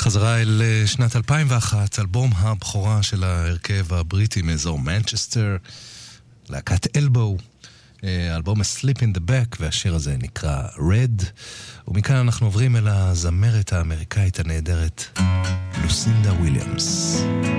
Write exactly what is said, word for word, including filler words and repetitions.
חזרה אל שנת אלפיים ואחת, אלבום הבכורה של ההרכב הבריטי מאזור מנצ'סטר, להקת אלבו, אלבום A Slip in the Back, והשיר הזה נקרא Red. ומכאן אנחנו עוברים אל הזמרת האמריקאית הנהדרת לוסינדה וויליאמס.